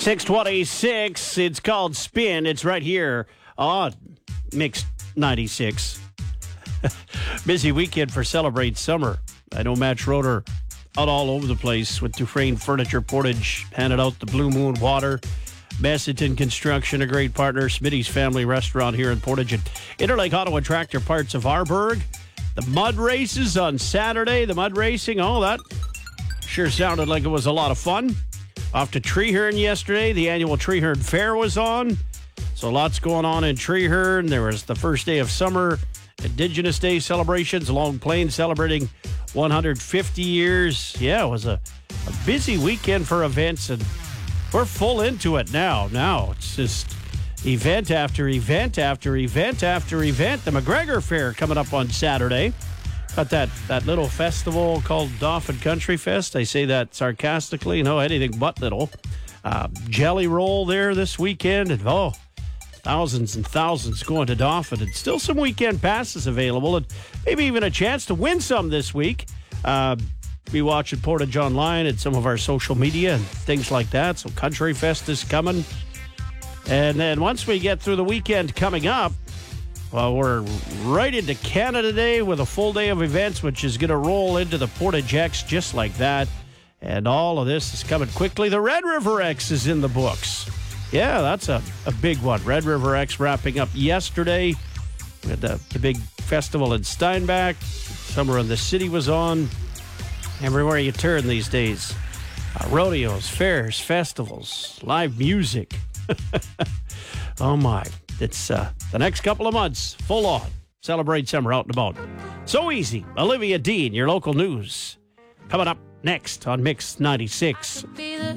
626. It's called Spin. It's right here on Mix 96. Busy weekend for Celebrate Summer. I know Matt Schroeder out all over the place with Dufresne Furniture, Portage, handed out the Blue Moon Water. Messington Construction, a great partner. Smitty's Family Restaurant here in Portage. And Interlake Auto and Tractor Parts of Arborg. The mud races on Saturday. The mud racing, oh, that sure sounded like it was a lot of fun. Off to Treeherne yesterday. The annual Treeherne Fair was on. So lots going on in Treeherne. There was the first day of summer Indigenous Day celebrations. Long Plain celebrating 150 years. Yeah, it was a busy weekend for events, and we're full into it now. Now it's just event after event after event after event. The McGregor Fair coming up on Saturday. Got that little festival called Dauphin Country Fest. I say that sarcastically. No, anything but little. Jelly Roll there this weekend. And, thousands and thousands going to Dauphin. And still some weekend passes available. And maybe even a chance to win some this week. Be watching Portage Online and some of our social media and things like that. So Country Fest is coming. And then once we get through the weekend coming up, well, we're right into Canada Day with a full day of events, which is going to roll into the Portage X just like that. And all of this is coming quickly. The Red River X is in the books. Yeah, that's a big one. Red River X wrapping up yesterday. We had the big festival in Steinbach. Summer in the City was on. Everywhere you turn these days. Rodeos, fairs, festivals, live music. Oh, my. It's the next couple of months, full on. Celebrate summer out and about. So easy. Olivia Dean, your local news. Coming up next on Mix 96.